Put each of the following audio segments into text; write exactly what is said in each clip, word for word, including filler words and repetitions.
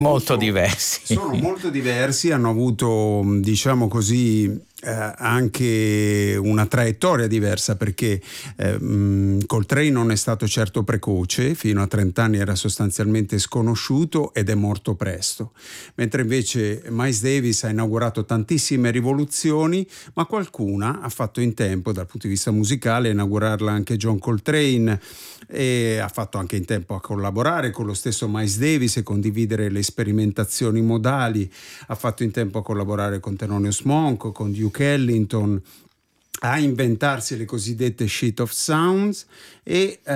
molto diversi. Sono molto diversi, hanno avuto, diciamo così, eh, anche una traiettoria diversa, perché eh, mh, Coltrane non è stato certo precoce, fino a trenta anni era sostanzialmente sconosciuto ed è morto presto, mentre invece Miles Davis ha inaugurato tantissime rivoluzioni, ma qualcuna ha fatto in tempo dal punto di vista musicale a inaugurarla anche John Coltrane, e ha fatto anche in tempo a collaborare con lo stesso Miles Davis e condividere le sperimentazioni modali, ha fatto in tempo a collaborare con Thelonious Monk, con Duke Ellington, a inventarsi le cosiddette sheet of sounds e eh,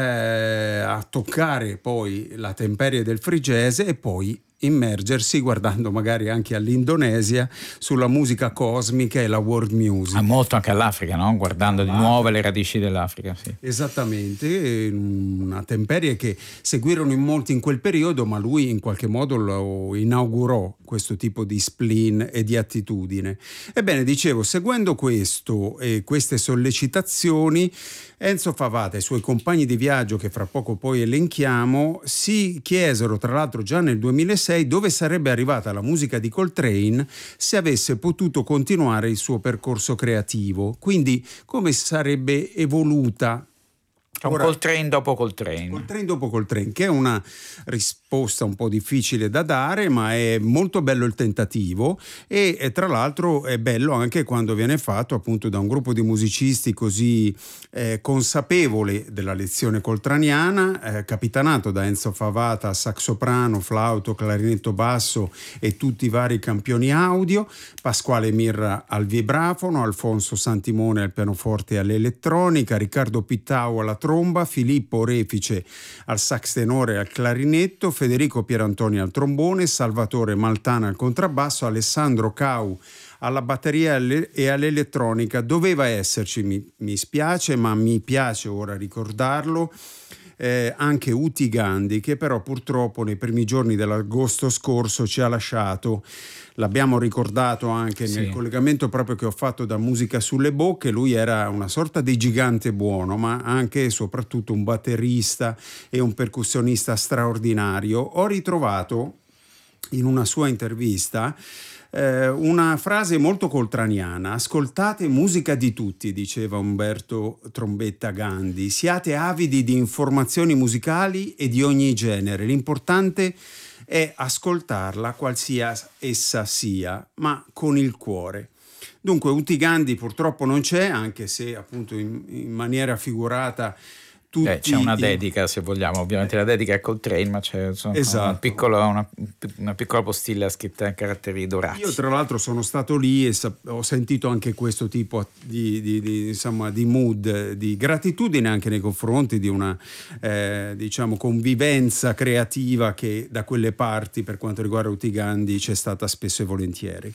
a toccare poi la temperie del free jazz e poi immergersi, guardando magari anche all'Indonesia, sulla musica cosmica e la world music. Ha molto anche all'Africa, no? Guardando di nuovo le radici dell'Africa, sì. Esattamente, una temperie che seguirono in molti in quel periodo, ma lui in qualche modo lo inaugurò, questo tipo di spleen e di attitudine. Ebbene, dicevo, seguendo questo e queste sollecitazioni, Enzo Favata e i suoi compagni di viaggio, che fra poco poi elenchiamo, si chiesero tra l'altro già nel duemilasei dove sarebbe arrivata la musica di Coltrane se avesse potuto continuare il suo percorso creativo, quindi come sarebbe evoluta. Un Ora, Coltrane dopo Coltrane. Coltrane dopo Coltrane, che è una risposta un po' difficile da dare, ma è molto bello il tentativo e, e tra l'altro è bello anche quando viene fatto appunto da un gruppo di musicisti così eh, consapevole della lezione coltraniana, eh, capitanato da Enzo Favata, sax soprano, flauto, clarinetto basso e tutti i vari campioni audio, Pasquale Mirra al vibrafono, Alfonso Santimone al pianoforte e all'elettronica, Riccardo Pittau alla tromba, Filippo Refice al sax tenore e al clarinetto, Federico Pierantoni al trombone, Salvatore Maltana al contrabbasso, Alessandro Cau alla batteria e all'elettronica. Doveva esserci, mi, mi spiace, ma mi piace ora ricordarlo, Eh, anche Uti Gandhi, che però purtroppo nei primi giorni dell'agosto scorso ci ha lasciato. L'abbiamo ricordato anche sì. nel collegamento proprio che ho fatto da Musica sulle Bocche. Lui era una sorta di gigante buono, ma anche e soprattutto un batterista e un percussionista straordinario. Ho ritrovato in una sua intervista una frase molto coltraniana: ascoltate musica di tutti, diceva Umberto Trombetta Gandhi, siate avidi di informazioni musicali e di ogni genere, l'importante è ascoltarla qualsiasi essa sia, ma con il cuore. Dunque Uti Gandhi purtroppo non c'è, anche se appunto in, in maniera figurata tutti. Eh, c'è una dedica, se vogliamo, ovviamente la dedica è Coltrane, ma c'è insomma, esatto. una, piccola, una, una piccola postilla scritta in caratteri dorati. Io tra l'altro sono stato lì e sap- ho sentito anche questo tipo di, di, di, insomma, di mood, di gratitudine anche nei confronti di una eh, diciamo convivenza creativa che da quelle parti, per quanto riguarda Uti Gandhi, c'è stata spesso e volentieri.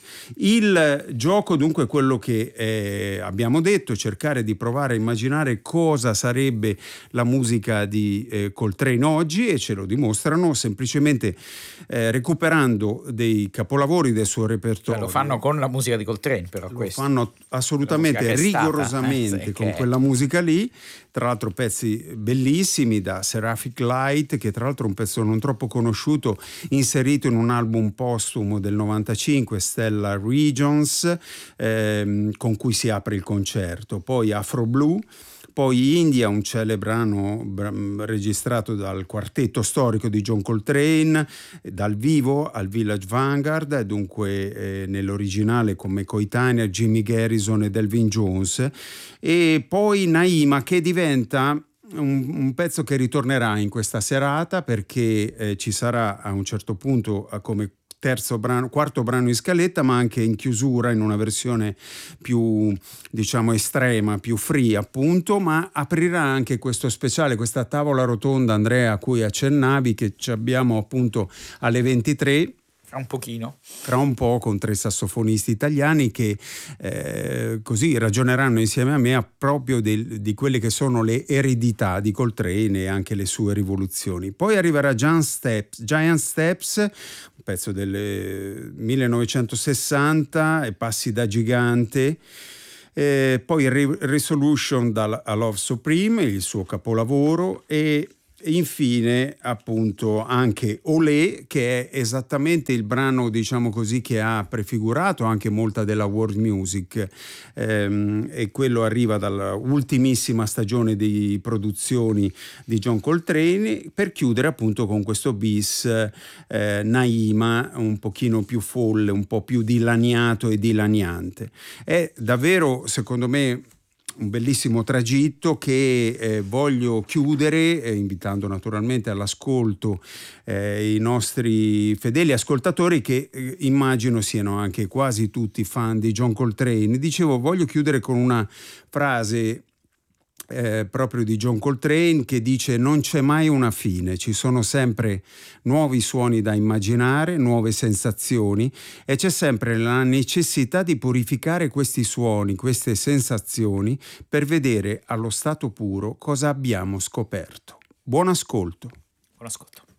Il gioco dunque è quello che eh, abbiamo detto, cercare di provare a immaginare cosa sarebbe la musica di eh, Coltrane oggi, e ce lo dimostrano semplicemente eh, recuperando dei capolavori del suo repertorio. Cioè, lo fanno con la musica di Coltrane, però lo questo. fanno assolutamente rigorosamente stata, eh, sì, con che... quella musica lì, tra l'altro pezzi bellissimi da Seraphic Light, che tra l'altro è un pezzo non troppo conosciuto, inserito in un album postumo del novantacinque, Stellar Regions, ehm, con cui si apre il concerto. Poi Afro Blue, poi India, un celebre brano br- registrato dal quartetto storico di John Coltrane, dal vivo al Village Vanguard, dunque eh, nell'originale come coetanea Jimmy Garrison e Delvin Jones, e poi Naima, che diventa un, un pezzo che ritornerà in questa serata, perché eh, ci sarà a un certo punto eh, come terzo brano, quarto brano in scaletta, ma anche in chiusura in una versione più, diciamo, estrema, più free appunto, ma aprirà anche questo speciale, questa tavola rotonda, Andrea, a cui accennavi, che ci abbiamo appunto alle ventitré. Fra un pochino. Fra un po', con tre sassofonisti italiani che eh, così ragioneranno insieme a me a proprio del, di quelle che sono le eredità di Coltrane e anche le sue rivoluzioni. Poi arriverà Giant Steps, Giant Steps, un pezzo del millenovecentosessanta, e passi da gigante. Eh, poi Re- Resolution da A Love Supreme, il suo capolavoro, e E infine appunto anche Olé, che è esattamente il brano, diciamo così, che ha prefigurato anche molta della world music, ehm, e quello arriva dalla ultimissima stagione di produzioni di John Coltrane, per chiudere appunto con questo bis eh, Naima, un pochino più folle, un po' più dilaniato e dilaniante. È davvero, secondo me, un bellissimo tragitto che eh, voglio chiudere eh, invitando naturalmente all'ascolto eh, i nostri fedeli ascoltatori che eh, immagino siano anche quasi tutti fan di John Coltrane. Dicevo, voglio chiudere con una frase Eh, proprio di John Coltrane, che dice: non c'è mai una fine, ci sono sempre nuovi suoni da immaginare, nuove sensazioni, e c'è sempre la necessità di purificare questi suoni, queste sensazioni, per vedere allo stato puro cosa abbiamo scoperto. Buon ascolto. Buon ascolto.